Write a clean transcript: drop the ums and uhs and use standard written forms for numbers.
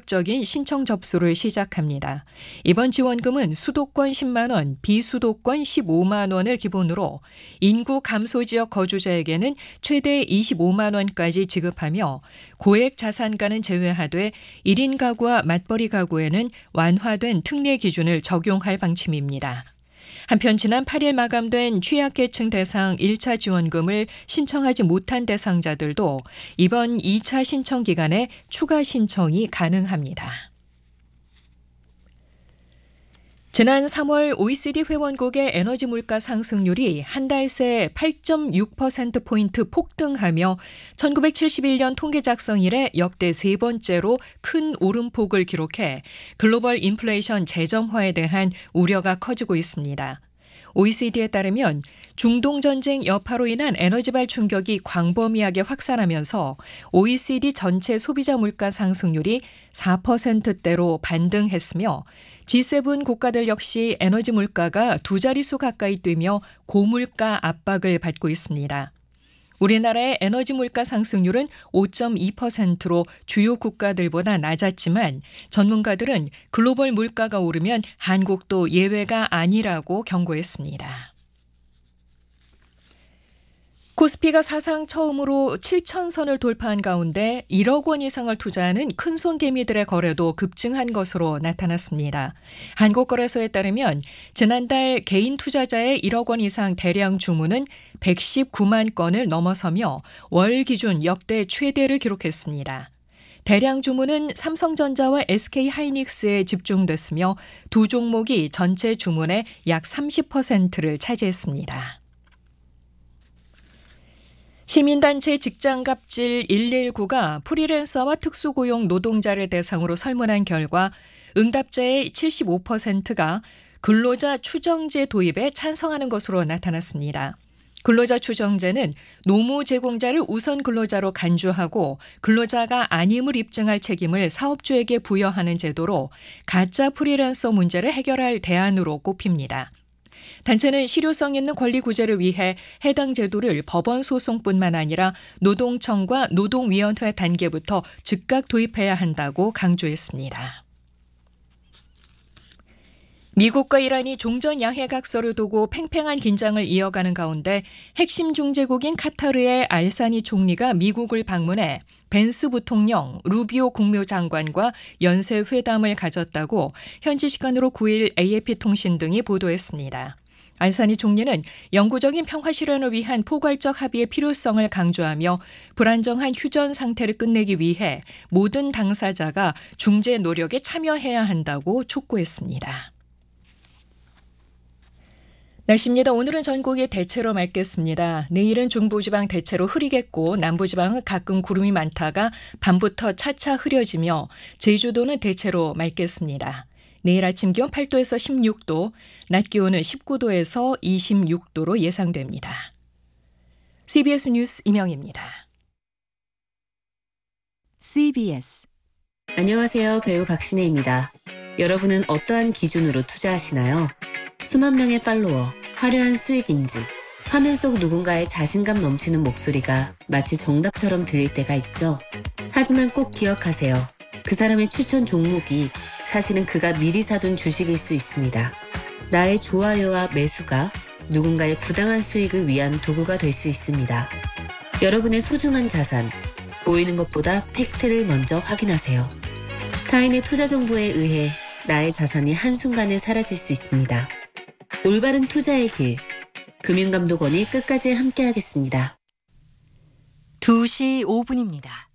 본격적인 신청 접수를 시작합니다. 이번 지원금은 수도권 10만 원, 비수도권 15만 원을 기본으로 인구 감소 지역 거주자에게는 최대 25만 원까지 지급하며 고액 자산가는 제외하되 1인 가구와 맞벌이 가구에는 완화된 특례 기준을 적용할 방침입니다. 한편 지난 8일 마감된 취약계층 대상 1차 지원금을 신청하지 못한 대상자들도 이번 2차 신청 기간에 추가 신청이 가능합니다. 지난 3월 OECD 회원국의 에너지 물가 상승률이 한 달 새 8.6%포인트 폭등하며 1971년 통계 작성 이래 역대 세 번째로 큰 오름폭을 기록해 글로벌 인플레이션 재점화에 대한 우려가 커지고 있습니다. OECD에 따르면 중동 전쟁 여파로 인한 에너지발 충격이 광범위하게 확산하면서 OECD 전체 소비자 물가 상승률이 4%대로 반등했으며 G7 국가들 역시 에너지 물가가 두 자릿수 가까이 뛰며 고물가 압박을 받고 있습니다. 우리나라의 에너지 물가 상승률은 5.2%로 주요 국가들보다 낮았지만 전문가들은 글로벌 물가가 오르면 한국도 예외가 아니라고 경고했습니다. 코스피가 사상 처음으로 7,000선을 돌파한 가운데 1억 원 이상을 투자하는 큰손 개미들의 거래도 급증한 것으로 나타났습니다. 한국거래소에 따르면 지난달 개인 투자자의 1억 원 이상 대량 주문은 119만 건을 넘어서며 월 기준 역대 최대를 기록했습니다. 대량 주문은 삼성전자와 SK하이닉스에 집중됐으며 두 종목이 전체 주문의 약 30%를 차지했습니다. 시민단체 직장갑질 119가 프리랜서와 특수고용 노동자를 대상으로 설문한 결과 응답자의 75%가 근로자 추정제 도입에 찬성하는 것으로 나타났습니다. 근로자 추정제는 노무 제공자를 우선 근로자로 간주하고 근로자가 아님을 입증할 책임을 사업주에게 부여하는 제도로 가짜 프리랜서 문제를 해결할 대안으로 꼽힙니다. 단체는 실효성 있는 권리 구제를 위해 해당 제도를 법원 소송뿐만 아니라 노동청과 노동위원회 단계부터 즉각 도입해야 한다고 강조했습니다. 미국과 이란이 종전 양해각서를 두고 팽팽한 긴장을 이어가는 가운데 핵심 중재국인 카타르의 알사니 총리가 미국을 방문해 벤스 부통령, 루비오 국무장관과 연쇄 회담을 가졌다고 현지 시간으로 9일 AFP 통신 등이 보도했습니다. 알사니 총리는 영구적인 평화 실현을 위한 포괄적 합의의 필요성을 강조하며 불안정한 휴전 상태를 끝내기 위해 모든 당사자가 중재 노력에 참여해야 한다고 촉구했습니다. 날씨입니다. 오늘은 전국이 대체로 맑겠습니다. 내일은 중부지방 대체로 흐리겠고 남부지방은 가끔 구름이 많다가 밤부터 차차 흐려지며 제주도는 대체로 맑겠습니다. 내일 아침 기온 8도에서 16도, 낮 기온은 19도에서 26도로 예상됩니다. CBS 뉴스 임영입니다. CBS 안녕하세요. 배우 박신혜입니다. 여러분은 어떠한 기준으로 투자하시나요? 수만 명의 팔로워, 화려한 수익인지, 화면 속 누군가의 자신감 넘치는 목소리가 마치 정답처럼 들릴 때가 있죠. 하지만 꼭 기억하세요. 그 사람의 추천 종목이 사실은 그가 미리 사둔 주식일 수 있습니다. 나의 좋아요와 매수가 누군가의 부당한 수익을 위한 도구가 될 수 있습니다. 여러분의 소중한 자산, 보이는 것보다 팩트를 먼저 확인하세요. 타인의 투자 정보에 의해 나의 자산이 한순간에 사라질 수 있습니다. 올바른 투자의 길, 금융감독원이 끝까지 함께하겠습니다. 2시 5분입니다.